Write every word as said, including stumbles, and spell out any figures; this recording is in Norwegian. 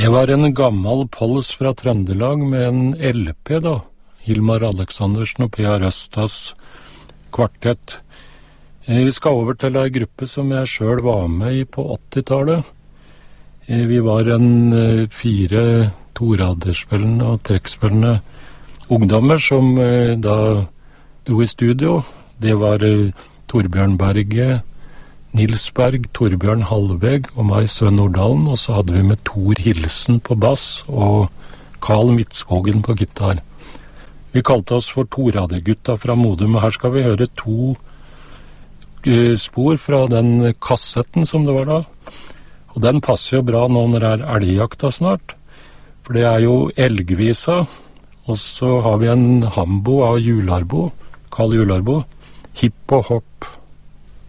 Det var en gammel Pols fra Trøndelag med en L P da. Hilmar Aleksandersen og P A Røstas kvartett. Vi skal over til en gruppe som jeg selv var med i på åttitallet. Vi var en fire toraderspillende og trekkspillende ungdommer som da dro i studio. Det var Torbjørn Berge, Nils Berg, Torbjørn Halvveg og meg, Sven Nordalen, og så hadde vi med Tor Hilsen på bass og Karl Midtskogen på gitar. Vi kalte oss for Toradergutta fra Modum, og her skal vi høre to uh, spor fra den kassetten som det var da. Og den passer jo bra nå når det er elgjakta snart, for det er jo elgvisa, og så har vi en hambo av Jularbo, Karl Jularbo, Hipp og hopp.